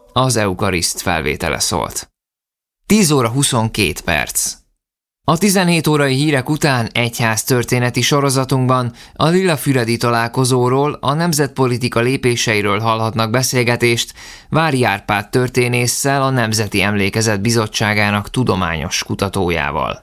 az eukariszt felvétele szólt. 10 óra 22 perc. A 17 órai hírek után egyháztörténeti sorozatunkban a Lillafüredi találkozóról, a nemzetpolitika lépéseiről hallhatnak beszélgetést Vári Árpád történésszel, a Nemzeti Emlékezet Bizottságának tudományos kutatójával.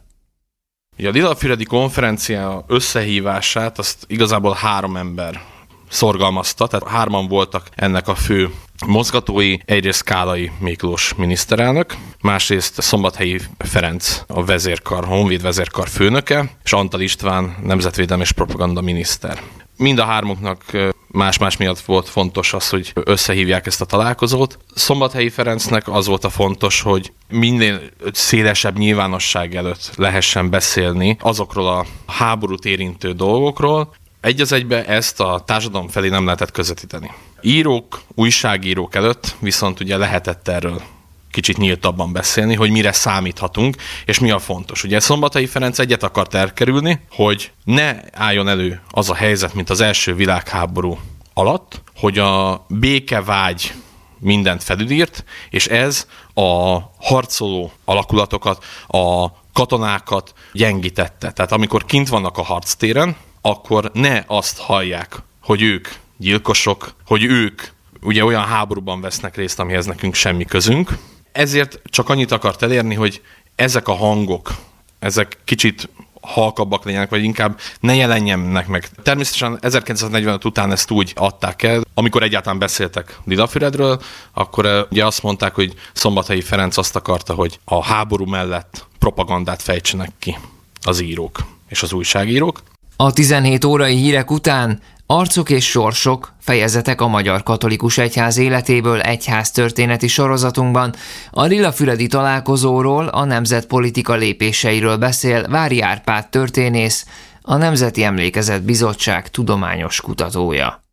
A Lillafüredi konferencia összehívását azt igazából 3 ember szorgalmazta, tehát 3-an voltak ennek a fő mozgatói, egyrészt Kálai Miklós miniszterelnök, másrészt Szombathelyi Ferenc, a vezérkar, a Honvéd vezérkar főnöke, és Antal István nemzetvédelmi és propaganda miniszter. Mind a 3-uknak más-más miatt volt fontos az, hogy összehívják ezt a találkozót. Szombathelyi Ferencnek az volt a fontos, hogy minél szélesebb nyilvánosság előtt lehessen beszélni azokról a háborút érintő dolgokról. Egy az egybe ezt a társadalom felé nem lehetett közvetíteni. Írók, újságírók előtt viszont ugye lehetett erről kicsit nyíltabban beszélni, hogy mire számíthatunk, és mi a fontos. Ugye Szombathelyi Ferenc egyet akart elkerülni, hogy ne álljon elő az a helyzet, mint az első világháború alatt, hogy a békevágy mindent felülírt, és ez a harcoló alakulatokat, a katonákat gyengítette. Tehát amikor kint vannak a harctéren, akkor ne azt hallják, hogy ők gyilkosok, hogy ők ugye olyan háborúban vesznek részt, amihez nekünk semmi közünk. Ezért csak annyit akart elérni, hogy ezek a hangok, ezek kicsit halkabbak legyenek, vagy inkább ne jelenjenek meg. Természetesen 1945 után ezt úgy adták el, amikor egyáltalán beszéltek Lillafüredről, akkor ugye azt mondták, hogy Szombathelyi Ferenc azt akarta, hogy a háború mellett propagandát fejtsenek ki az írók és az újságírók. A 17 órai hírek után Arcok és sorsok, fejezetek a Magyar Katolikus Egyház életéből egyháztörténeti sorozatunkban a Lillafüredi találkozóról, a nemzetpolitika lépéseiről beszél Vári Árpád történész, a Nemzeti Emlékezet Bizottság tudományos kutatója.